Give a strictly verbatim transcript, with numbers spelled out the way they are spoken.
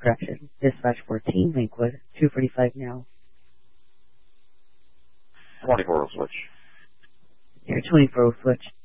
Correction. Dispatch fourteen, Lakewood, two forty-five now. twenty-four will switch. Air twenty-four will switch.